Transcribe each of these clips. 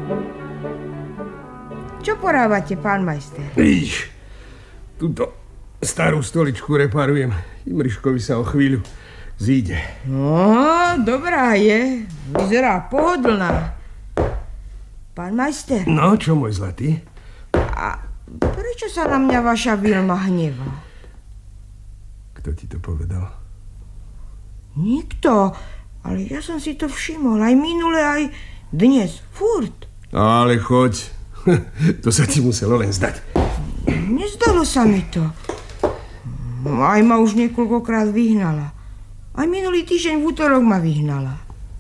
Čo porávate, pán majster? Víš, túto starú stoličku reparujem. Imriškovi sa o chvíľu zíde. No, dobrá je. Vyzerá pohodlná. Pán majster. No, čo môj zlatý? A prečo sa na mňa vaša Vilma hnevá? Kto ti to povedal? Nikto. Ale ja som si to všimol. Aj minule, aj dnes. Furt. Ale choď. To sa ti muselo len zdať. Nezdalo sa mi to. Aj ma už niekoľkokrát vyhnala. Aj minulý týždeň v útorok ma vyhnala.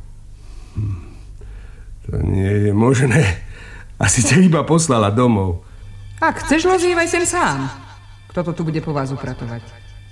To nie je možné. Asi ťa iba poslala domov. Ak chceš, lozívaj sem sám. Kto to tu bude po vás upratovať?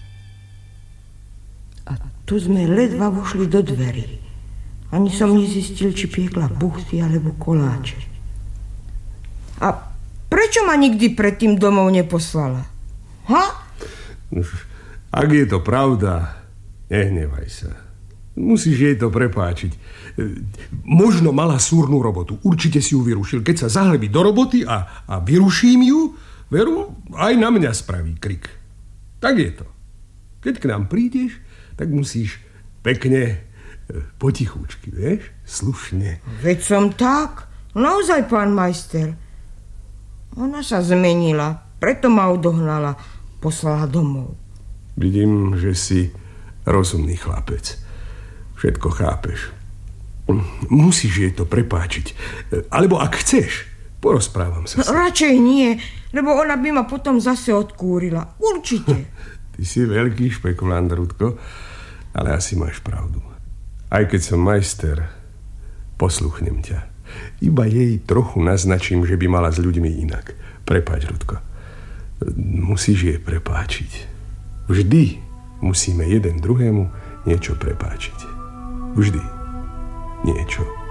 A tu sme ledva vošli do dverí. Ani som nezistil, či piekla buchty alebo koláče. A prečo ma nikdy predtým domov neposlala? Ha? Ak je to pravda, nehnevaj sa. Musíš jej to prepáčiť. Možno mala súrnu robotu. Určite si ju vyrušil. Keď sa zahlebí do roboty a vyruším ju, veru, aj na mňa spraví krik. Tak je to. Keď k nám prídeš, tak musíš pekne, potichúčky, vieš? Slušne. Veď som tak. Naozaj, pán majster. Ona sa zmenila, preto ma odohnala, poslala domov. Vidím, že si rozumný chlapec. Všetko chápeš. Musíš jej to prepáčiť. Alebo ak chceš, porozprávam sa. Radšej nie, lebo ona by ma potom zase odkúrila. Určite. Ty si veľký špekulant, Rudko, ale asi máš pravdu. Aj keď som majster, posluchnem ťa. Iba jej trochu naznačím, že by mala s ľuďmi inak. Prepáč, Rudko. Musíš jej prepáčiť. Vždy musíme jeden druhému niečo prepáčiť. Vždy niečo.